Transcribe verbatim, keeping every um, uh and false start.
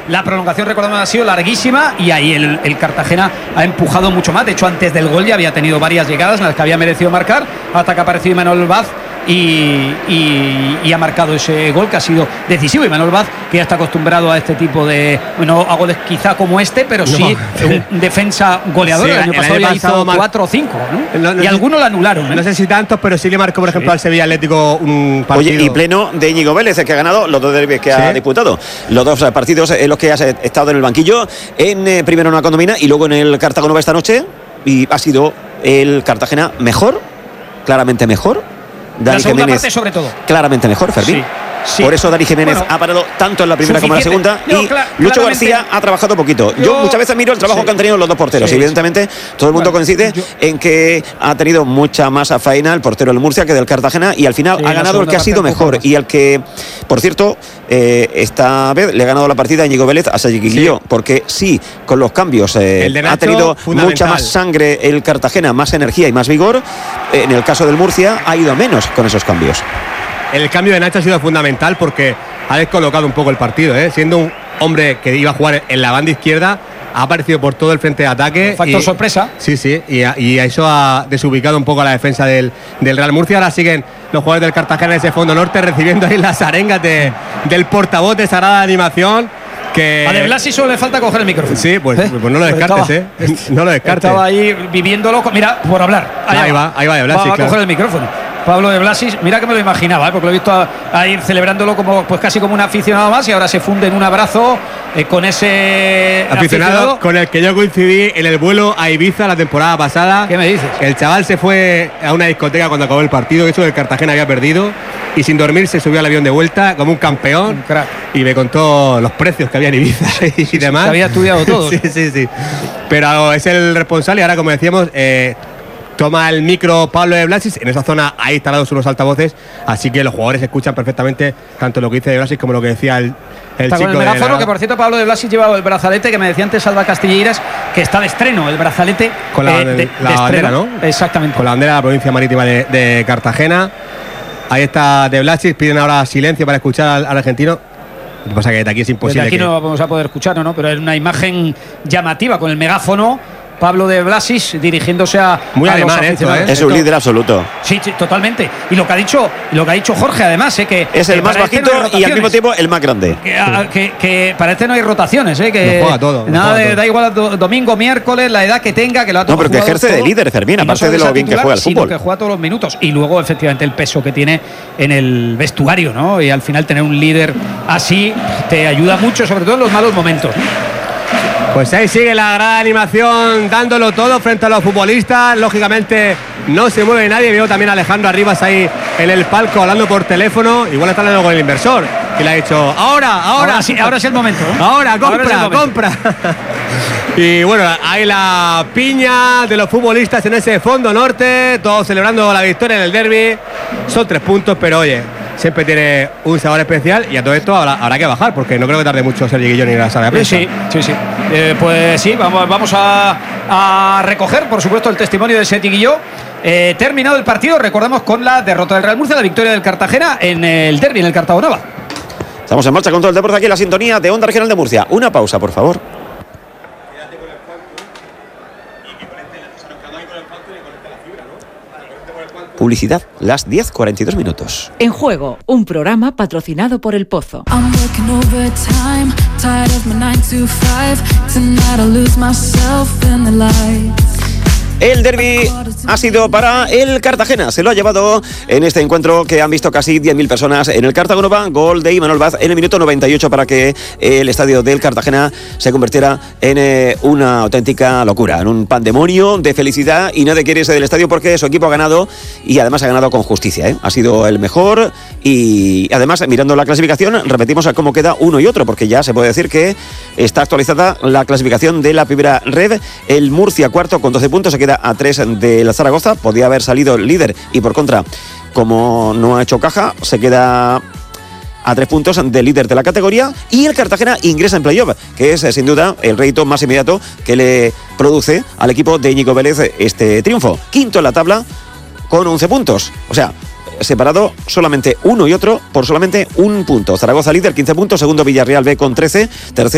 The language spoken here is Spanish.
La prolongación, recordamos, ha sido larguísima y ahí el, el Cartagena ha empujado mucho más. De hecho, antes del gol ya había tenido varias llegadas en las que había merecido marcar, hasta que ha aparecido Imanol Vaz y, y, y ha marcado ese gol que ha sido decisivo. Imanol Vaz, que ya está acostumbrado a este tipo de, bueno, a goles quizá como este, pero sí no, un defensa goleador. Sí, el año pasado el año ya pasado hizo cuatro o cinco, ¿no? No, no, y no, algunos lo anularon, ¿eh? No sé si tantos, pero sí le marcó, por ejemplo, sí. al Sevilla Atlético un partido. Oye, y pleno de Íñigo Vélez, que ha ganado los dos derbis que ¿Sí? ha disputado. Los dos partidos en los que has estado en el banquillo, en eh, primero en una condomina y luego en el Cartagonova esta noche, y ha sido el Cartagena mejor, claramente mejor. Dani la segunda Jiménez, parte sobre todo. Claramente mejor, Fermín. Sí. Sí. Por eso Dani Jiménez bueno, ha parado tanto en la primera como en la segunda. Yo, y cl- Lucho García ha trabajado poquito. Yo, yo muchas veces miro el trabajo sí. que han tenido los dos porteros. Sí, evidentemente, sí. todo el mundo bueno, coincide yo, en que ha tenido mucha más faena el portero del Murcia que del Cartagena. Y al final sí, ha ganado el que ha sido mejor. Más. Y el que, por cierto, eh, esta vez le ha ganado la partida a Íñigo Vélez a Sayiquillo. Sí. Porque sí, con los cambios eh, ha tenido mucha más sangre el Cartagena, más energía y más vigor. En el caso del Murcia ha ido a menos con esos cambios. El cambio de Nacho ha sido fundamental porque ha descolocado un poco el partido, ¿eh? Siendo un hombre que iba a jugar en la banda izquierda, ha aparecido por todo el frente de ataque. Factor y, sorpresa. Sí, sí, y, y eso ha desubicado un poco a la defensa del, del Real Murcia. Ahora siguen los jugadores del Cartagena en ese fondo norte recibiendo ahí las arengas de, del portavoz de Sagrada Animación. Que... A De Blasi solo le falta coger el micrófono. Sí, pues, ¿Eh? pues no lo descartes, ¿eh? No lo descartes. Estaba ahí viviéndolo. Mira, por hablar. Ahí, ahí va, ahí va De Blasi. Va a claro. coger el micrófono. Pablo de Blasis, mira que me lo imaginaba, ¿eh? Porque lo he visto ahí celebrándolo como, pues casi como un aficionado más, y ahora se funde en un abrazo eh, con ese aficionado, aficionado con el que yo coincidí en el vuelo a Ibiza la temporada pasada. ¿Qué me dices? El chaval se fue a una discoteca cuando acabó el partido, eso del Cartagena había perdido, y sin dormir se subió al avión de vuelta como un campeón, un crack. Y me contó los precios que había en Ibiza y sí, demás. Sí, había estudiado todo. sí, sí, sí. Pero es el responsable y ahora, como decíamos, eh, toma el micro Pablo de Blasis. En esa zona hay instalados unos altavoces, así que los jugadores escuchan perfectamente tanto lo que dice de Blasis como lo que decía el, el está chico con el megáfono, la... que por cierto Pablo de Blasis lleva el brazalete que me decía antes Salva Castilleras, que está de estreno, el brazalete con la, eh, de, de, la de bandera, estreno. ¿no? Exactamente. Con la bandera de la provincia marítima de, de Cartagena. Ahí está de Blasis, piden ahora silencio para escuchar al, al argentino. Lo que pasa es que desde aquí es imposible. Desde aquí que... no vamos a poder escuchar, ¿no? Pero es una imagen llamativa con el megáfono. Pablo de Blasis dirigiéndose a, Muy a alemán, los esto, ¿eh? Es un líder absoluto. Sí, sí, totalmente. Y lo que ha dicho, lo que ha dicho Jorge, además, ¿eh? que es el que más bajito no y al mismo tiempo el más grande. Que, a, que, que para este no hay rotaciones, ¿eh? Que lo juega todo, lo nada juega de, todo. Da igual do, domingo, miércoles, la edad que tenga, que lo ha No, pero que ejerce todo, de líder, Fermín, aparte no de lo bien titular, que juega el sino fútbol. Que juega todos los minutos. Y luego, efectivamente, el peso que tiene en el vestuario, ¿no? Y al final tener un líder así te ayuda mucho, sobre todo en los malos momentos. Pues ahí sigue la gran animación dándolo todo frente a los futbolistas. Lógicamente no se mueve nadie. Veo también a Alejandro Arribas ahí en el palco hablando por teléfono. Igual está hablando con el inversor y le ha dicho ahora, ahora, ahora, sí, ahora es el momento, ¿no? Ahora, compra, ahora es el momento. compra. Y bueno, hay la piña de los futbolistas en ese fondo norte, todos celebrando la victoria en el derbi. Son tres puntos, pero oye, siempre tiene un sabor especial y a todo esto habrá, habrá que bajar porque no creo que tarde mucho Sergi Guillón ir a la sala de prensa. Sí, sí, sí. Eh, pues sí, vamos, vamos a, a recoger, por supuesto, el testimonio de Sergi Guillón. Eh, terminado el partido, recordamos con la derrota del Real Murcia, la victoria del Cartagena en el derbi, en el Cartagonova. Estamos en marcha con todo el deporte aquí en la sintonía de Onda Regional de Murcia. Una pausa, por favor. Publicidad, las diez cuarenta y dos minutos. En Juego, un programa patrocinado por El Pozo. El derbi ha sido para el Cartagena. Se lo ha llevado en este encuentro que han visto casi diez mil personas en el Cartagonova. Gol de Imanol Vaz en el minuto noventa y ocho para que el estadio del Cartagena se convirtiera en eh, una auténtica locura, en un pandemonio de felicidad, y nadie quiere irse del estadio porque su equipo ha ganado y además ha ganado con justicia, ¿eh? Ha sido el mejor y además, mirando la clasificación, repetimos a cómo queda uno y otro, porque ya se puede decir que está actualizada la clasificación de la primera red. El Murcia cuarto con doce puntos, se queda a tres del Zaragoza. Podía haber salido el líder y por contra, como no ha hecho caja, se queda a tres puntos del líder de la categoría, y el Cartagena ingresa en playoff, que es sin duda el rédito más inmediato que le produce al equipo de Íñigo Vélez este triunfo. Quinto en la tabla con once puntos, o sea, separado solamente uno y otro por solamente un punto. Zaragoza líder, quince puntos, segundo Villarreal B con trece, tercero